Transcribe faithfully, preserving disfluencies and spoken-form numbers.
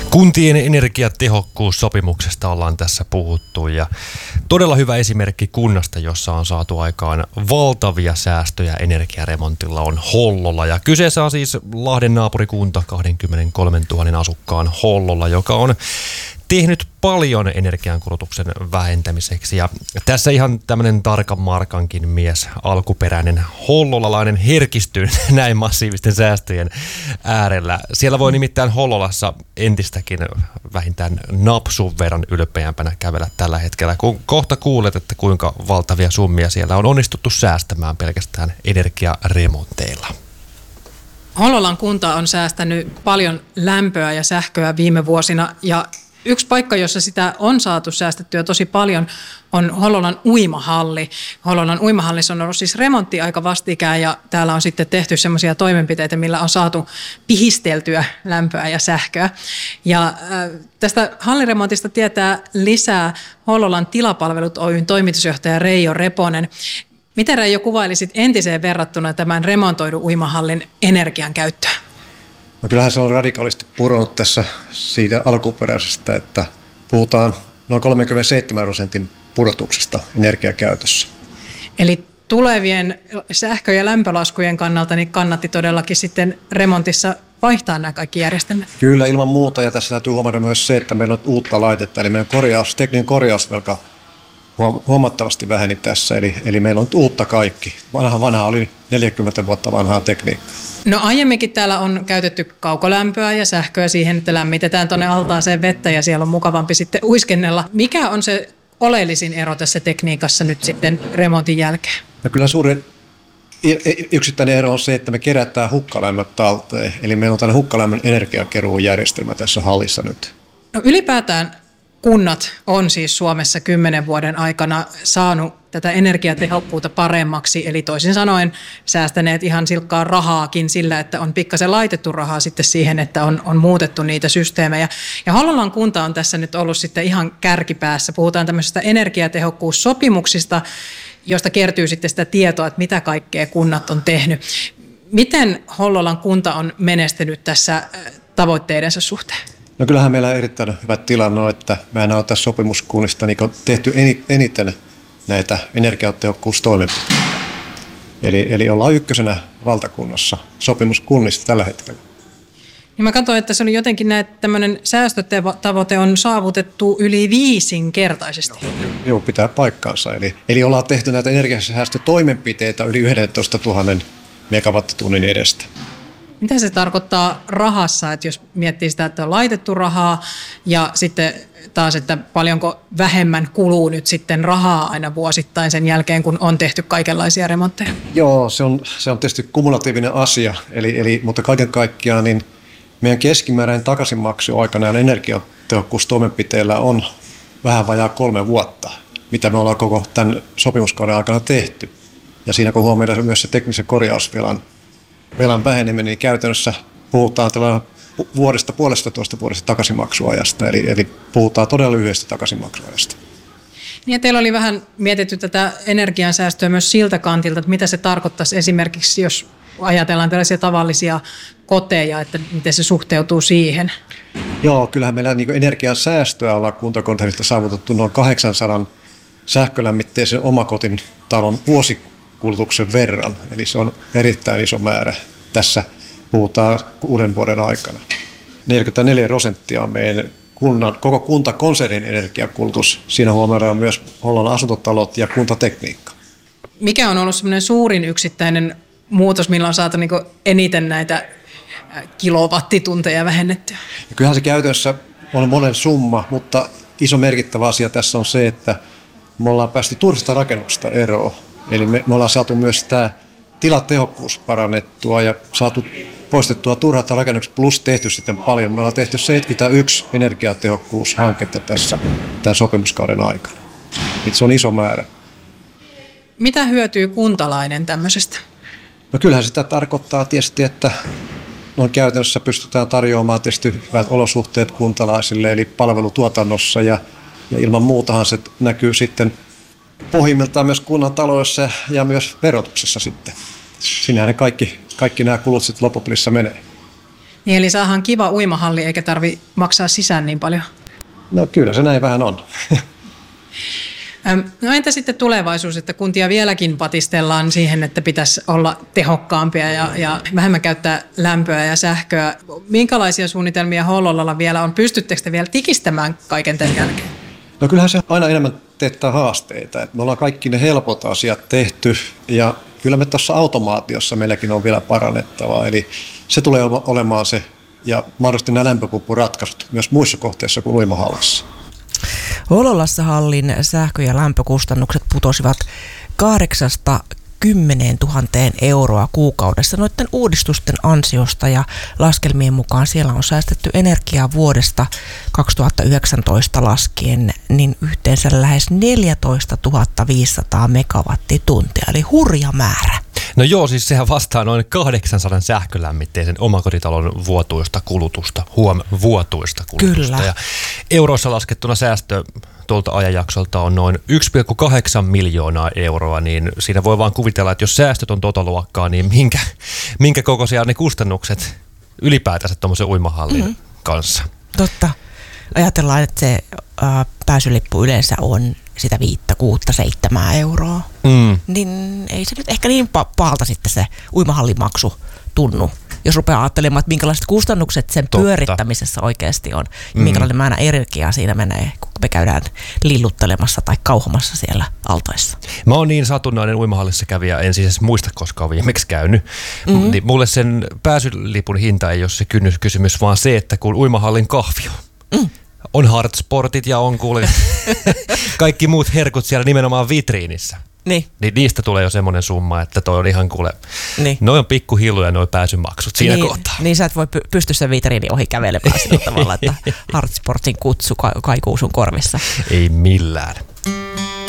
Kuntien energiatehokkuussopimuksesta ollaan tässä puhuttu ja todella hyvä esimerkki kunnasta, jossa on saatu aikaan valtavia säästöjä energiaremontilla on Hollola. Ja kyseessä on siis Lahden naapurikunta kaksikymmentäkolmetuhatta asukkaan Hollola, joka on tehnyt paljon energiankulutuksen vähentämiseksi. Ja tässä ihan tämmöinen tarkan markankin mies, alkuperäinen hollolalainen herkistyy näin massiivisten säästöjen äärellä. Siellä voi nimittäin Hollolassa entistäkin vähintään napsun verran ylpeämpänä kävellä tällä hetkellä, kun kohta kuulet, että kuinka valtavia summia siellä on onnistuttu säästämään pelkästään energiaremonteilla. Hollolan kunta on säästänyt paljon lämpöä ja sähköä viime vuosina ja yksi paikka, jossa sitä on saatu säästettyä tosi paljon, on Hollolan uimahalli. Hollolan uimahallissa on ollut siis remontti aika vastikään ja täällä on sitten tehty semmoisia toimenpiteitä, millä on saatu pihisteltyä lämpöä ja sähköä. Ja äh, tästä halliremontista tietää lisää Hollolan tilapalvelut Oy:n toimitusjohtaja Reijo Reponen. Miten Reijo kuvailisit entiseen verrattuna tämän remontoidun uimahallin energian käyttöä? No kyllähän se on radikaalisti pudonnut tässä siitä alkuperäisestä, että puhutaan noin kolmekymmentäseitsemän prosentin pudotuksesta energiakäytössä. Eli tulevien sähkö- ja lämpölaskujen kannalta niin kannatti todellakin sitten remontissa vaihtaa nämä kaikki järjestelmät? Kyllä, ilman muuta. Ja tässä täytyy huomata myös se, että meillä on uutta laitetta. Eli meidän korjaus, tekninen korjausvelka huomattavasti väheni tässä. Eli, eli meillä on uutta kaikki. Vanha, vanha oli neljäkymmentä vuotta vanhaa tekniikkaa. No aiemminkin täällä on käytetty kaukolämpöä ja sähköä siihen, että lämmitetään tuonne altaaseen vettä ja siellä on mukavampi sitten uiskennella. Mikä on se oleellisin ero tässä tekniikassa nyt sitten remontin jälkeen? No kyllä suurin yksittäinen ero on se, että me kerätään hukkalämmöt talteen. Eli meillä on tällainen hukkalämmön energiakeruujärjestelmä tässä hallissa nyt. No ylipäätään kunnat on siis Suomessa kymmenen vuoden aikana saanut tätä energiatehokkuutta paremmaksi, eli toisin sanoen säästäneet ihan silkkaa rahaakin sillä, että on pikkasen laitettu rahaa sitten siihen, että on, on muutettu niitä systeemejä. Ja Hollolan kunta on tässä nyt ollut sitten ihan kärkipäässä. Puhutaan tämmöisistä energiatehokkuussopimuksista, josta kertyy sitten sitä tietoa, että mitä kaikkea kunnat on tehnyt. Miten Hollolan kunta on menestynyt tässä tavoitteidensa suhteen? No kyllähän meillä on erittäin hyvä tilanne on, että mehän on tässä sopimuskunnista niin tehty eniten näitä energiatehokkuustoimenpiteitä. Eli, eli ollaan ykkösenä valtakunnassa sopimuskunnista tällä hetkellä. Ja mä katsoin, että se oli jotenkin näin, että tämmöinen säästötavoite on saavutettu yli viisinkertaisesti. Joo, joo pitää paikkaansa. Eli, eli ollaan tehty näitä energiasäästötoimenpiteitä yli yksitoistatuhatta megawattitunnin edestä. Mitä se tarkoittaa rahassa, että jos miettii sitä, että on laitettu rahaa ja sitten taas, että paljonko vähemmän kuluu nyt sitten rahaa aina vuosittain sen jälkeen, kun on tehty kaikenlaisia remontteja? Joo, se on, se on tietysti kumulatiivinen asia, eli, eli, mutta kaiken kaikkiaan niin meidän keskimääräinen takaisinmaksu aikana ja energiatehokkuustoimenpiteillä on vähän vajaa kolme vuotta, mitä me ollaan koko tämän sopimuskauden aikana tehty. Ja siinä kun huomioidaan myös se teknisen korjausvelan velan väheneminen, niin käytännössä puhutaan vuodesta puolesta toista vuodesta takaisinmaksuajasta, eli, eli puhutaan todella lyhyestä takaisinmaksuajasta. Niin ja teillä oli vähän mietitty tätä energiansäästöä myös siltä kantilta, että mitä se tarkoittaisi esimerkiksi, jos ajatellaan tällaisia tavallisia koteja, että miten se suhteutuu siihen? Joo, kyllähän meillä niin energiansäästöä ollaan kuntakonsernista saavutettu noin kahdeksansadan sähkölämmitteisen omakotin talon vuosikulutuksen verran, eli se on erittäin iso määrä. Tässä puhutaan kuuden vuoden aikana. neljäkymmentäneljä prosenttia on meidän kunnan, koko kuntakonsernin energiakulutus. Siinä huomioidaan myös Hollolan asuntotalot ja kuntatekniikka. Mikä on ollut semmoinen suurin yksittäinen muutos, millä on saatu niin kuin eniten näitä kilowattitunteja vähennettyä? Ja kyllähän se käytössä on monen summa, mutta iso merkittävä asia tässä on se, että me ollaan päästy turhista rakennuksista eroon. Eli me, me ollaan saatu myös tämä tilatehokkuus parannettua ja saatu poistettua turhat rakennukset plus tehty sitten paljon. Me ollaan tehty seitsemänkymmentäyksi energiatehokkuushanketta tässä tämän sopimuskauden aikana. Se on iso määrä. Mitä hyötyy kuntalainen tämmöisestä? No kyllähän sitä tarkoittaa tietysti, että noin käytännössä pystytään tarjoamaan tietysti hyvät olosuhteet kuntalaisille, eli palvelutuotannossa ja, ja ilman muutahan se näkyy sitten pohjimmiltaan myös kunnan taloudessa ja myös verotuksessa sitten. Siinähän ne kaikki, kaikki nämä kulut sitten loppupelissä menee. Niin, eli saadaan kiva uimahalli eikä tarvi maksaa sisään niin paljon. No kyllä se näin vähän on. No entä sitten tulevaisuus, että kuntia vieläkin patistellaan siihen, että pitäisi olla tehokkaampia ja, ja vähemmän käyttää lämpöä ja sähköä. Minkälaisia suunnitelmia Hollolalla vielä on? Pystyttekö te vielä tikistämään kaiken tämän jälkeen? No kyllähän se aina enemmän teettää haasteita. Et me ollaan kaikki ne helpot asiat tehty ja kyllä me tuossa automaatiossa meilläkin on vielä parannettavaa. Eli se tulee olemaan se ja mahdollisesti nämä lämpöpumppuratkaisut myös muissa kohteissa kuin uimahallissa. Hollolassa hallin sähkö- ja lämpökustannukset putosivat kahdeksasta kymmeneen tuhanteen euroa kuukaudessa noiden uudistusten ansiosta ja laskelmien mukaan siellä on säästetty energiaa vuodesta kaksituhattayhdeksäntoista laskien niin yhteensä lähes neljätoistatuhatta viisisataa megawattituntia, eli hurja määrä. No joo, siis sehän vastaa noin kahdeksansadan sähkölämmitteisen omakotitalon vuotuista kulutusta, huom, vuotuista kulutusta. Kyllä. Ja euroissa laskettuna säästö tuolta ajanjaksolta on noin yksi pilkku kahdeksan miljoonaa euroa, niin siinä voi vaan kuvitella, että jos säästöt on tota luokkaa, niin minkä, minkä kokoisia ne kustannukset ylipäätänsä tuommoisen uimahallin mm-hmm. kanssa. Totta. Ajatellaan, että se äh, pääsylippu yleensä on sitä viittä, kuutta, seitsemää euroa. Mm. Niin ei se nyt ehkä niin pa- pahalta sitten se uimahallimaksu tunnu, jos rupeaa ajattelemaan, että minkälaiset kustannukset sen Totta. pyörittämisessä oikeasti on. Ja mm. minkälainen määrä energiaa siinä menee, kun me käydään lilluttelemassa tai kauhamassa siellä altaissa. Mä oon niin satunnainen uimahallissa kävijä, en siis muista koskaan viimeksi käynyt. Mm-hmm. Niin mulle sen pääsylipun hinta ei ole se kysymys, vaan se, että kun uimahallin kahvi on. Mm. On hardsportit ja on kuule kaikki muut herkut siellä nimenomaan vitriinissä. Niin. Niin niistä tulee jo semmoinen summa, että toi on ihan kuule, niin. Noi on pikkuhilluja noi pääsymaksut siinä niin, kohtaa. Niin sä et voi py- pysty sen vitriinin ohi kävelemään sillä tavalla, että hardsportin kutsu kaikuu sun korvissa. Ei millään.